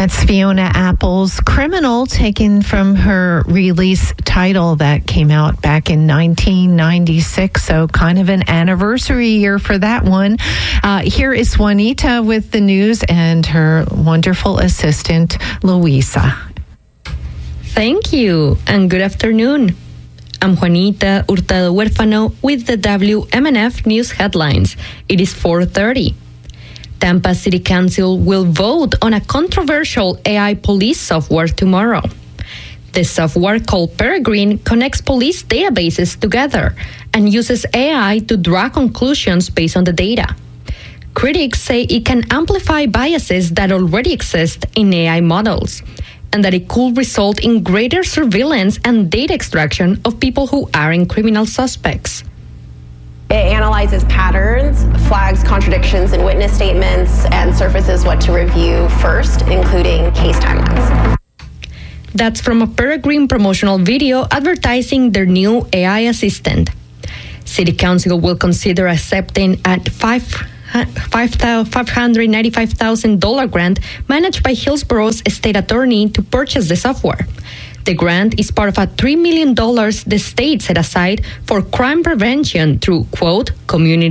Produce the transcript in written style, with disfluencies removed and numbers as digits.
That's Fiona Apple's Criminal, taken from her release title that came out back in 1996. So kind of an anniversary year for that one. Here is Juanita with the news and her wonderful assistant, Luisa. Thank you, and good afternoon. I'm Juanita Hurtado Huérfano with the WMNF News headlines. It is 4:30. Tampa City Council will vote on a controversial AI police software tomorrow. The software, called Peregrine, connects police databases together and uses AI to draw conclusions based on the data. Critics say it can amplify biases that already exist in AI models, and that it could result in greater surveillance and data extraction of people who aren't criminal suspects. It analyzes patterns, flags contradictions in witness statements, and surfaces what to review first, including case timelines. That's from a Peregrine promotional video advertising their new AI assistant. City Council will consider accepting a $595,000 grant managed by Hillsboro's state attorney to purchase the software. The grant is part of a $3 million the state set aside for crime prevention through, quote, community